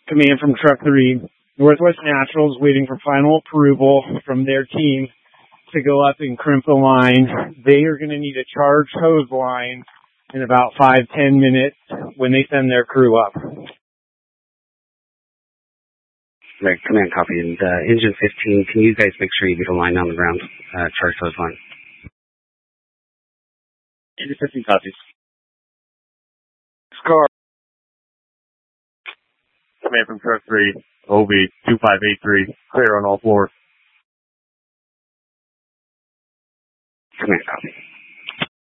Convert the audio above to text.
Command from Truck 3. Northwest Naturals waiting for final approval from their team to go up and crimp the line. They are going to need a charged hose line in about 5-10 minutes when they send their crew up. Right, command copy. And engine 15, can you guys make sure you get a line on the ground, charged hose line? Engine 15 copies. Scar. Command from Truck 3, OB 2583, clear on all floors. Command copy.